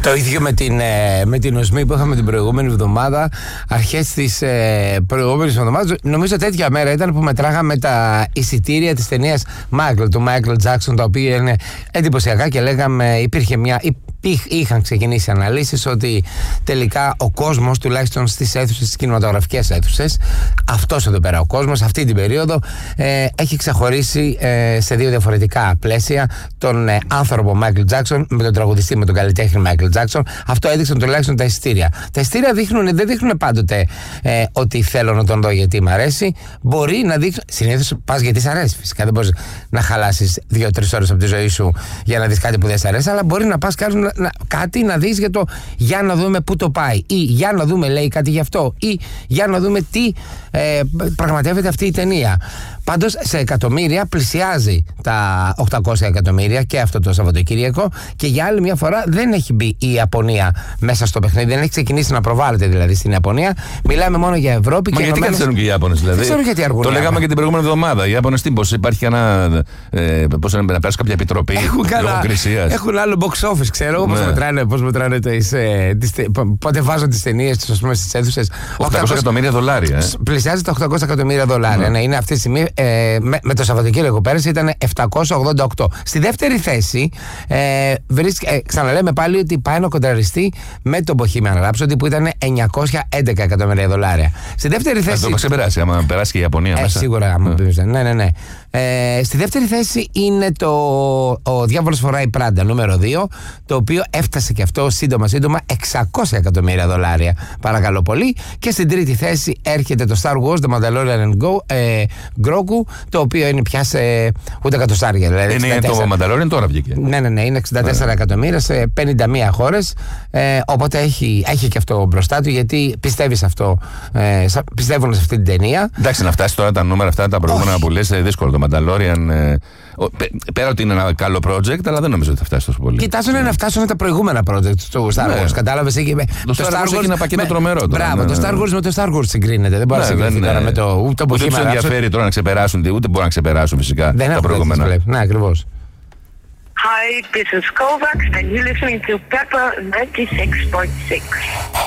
Το ίδιο με την οσμή που είχαμε την προηγούμενη εβδομάδα, αρχές της προηγούμενης εβδομάδας. Νομίζω τέτοια μέρα ήταν που μετράγαμε τα εισιτήρια της ταινίας Michael, του Michael Jackson, τα οποία είναι εντυπωσιακά και λέγαμε, είχαν ξεκινήσει αναλύσεις ότι τελικά ο κόσμος, τουλάχιστον στις αίθουσες, στις κινηματογραφικές αίθουσες, αυτός εδώ πέρα ο κόσμος, αυτή την περίοδο, έχει ξεχωρίσει σε δύο διαφορετικά πλαίσια τον άνθρωπο Michael Jackson με τον τραγουδιστή, με τον καλλιτέχνη Michael Jackson. Αυτό έδειξαν τουλάχιστον τα εισιτήρια. Τα εισιτήρια δεν δείχνουν πάντοτε ότι θέλω να τον δω γιατί μ' αρέσει. Μπορεί να δείχνουν. Συνήθως πας γιατί σ' αρέσει. Φυσικά δεν μπορείς να χαλάσεις 2-3 ώρες από τη ζωή σου για να δεις κάτι που δεν σ' αρέσει, αλλά μπορεί να πας κάτι να δεις για να δούμε πού το πάει, ή για να δούμε λέει κάτι γι' αυτό, ή για να δούμε τι πραγματεύεται αυτή η ταινία. Πάντως σε εκατομμύρια πλησιάζει τα 800 εκατομμύρια και αυτό το Σαββατοκύριακο, και για άλλη μια φορά δεν έχει μπει η Ιαπωνία μέσα στο παιχνίδι, δεν έχει ξεκινήσει να προβάλλεται δηλαδή στην Ιαπωνία. Μιλάμε μόνο για Ευρώπη. Μα και γιατί καθυστερούν και οι Ιάπωνες δηλαδή? Δεν ξέρω γιατί αργούν. Το λέγαμε και την προηγούμενη εβδομάδα. Οι Ιάπωνες πώς υπάρχει να περάσει κάποια επιτροπή λογοκρισίας? Έχουν άλλο box office, ξέρω πώς μετράνε πότε βάζουν τις ταινίες τους, ας πούμε, στις αίθουσες. $800 εκατομμύρια. Πλησιάζει τα $800 εκατομμύρια. Ναι, είναι αυτή τη στιγμή. Με το Σαββατοκύριακο πέρασε ήταν 788. Στη δεύτερη θέση ξαναλέμε πάλι ότι πάει να κοντραριστεί με τον Bohemian Rhapsody που ήταν $911 εκατομμύρια. Στη δεύτερη θέση. Θα το ξεπεράσει, άμα περάσει και η Ιαπωνία μέσα. Σίγουρα, ναι. Στη δεύτερη θέση είναι ο Διάβολος φοράει Πράντα, νούμερο 2, το οποίο έφτασε και αυτό σύντομα $600 εκατομμύρια. Παρακαλώ πολύ. Και στην τρίτη θέση έρχεται το Star Wars, The Mandalorian and Grogu, το οποίο είναι πια σε ούτε εκατοστάρια. Δηλαδή είναι το Mandalorian τώρα βγήκε. Ναι, είναι 64 εκατομμύρια σε 51 χώρες. Οπότε έχει και αυτό μπροστά του, γιατί πιστεύει σε αυτό. Πιστεύουν σε αυτή την ταινία. Εντάξει, να φτάσει τώρα τα νούμερα αυτά, τα προηγούμενα που λες, δύσκολο. Το Mandalorian. Πέρα ότι είναι ένα καλό project, αλλά δεν νομίζω ότι θα φτάσει τόσο πολύ. Κοιτάζουν να φτάσουν τα προηγούμενα project του Star Wars. Κατάλαβες? Το Star Wars έχει ένα πακέτο τρομερό. Μπράβο, το Star Wars με το Star Wars συγκρίνεται. Δεν μπορεί να συγκριθεί τώρα με το. Ούτε τους ενδιαφέρει τώρα να ξεπεράσουν, ούτε μπορούν να ξεπεράσουν φυσικά τα προηγούμενα. Ναι, ακριβώς. Hi, this is Kovacs and you're listening to Pepper 96.6.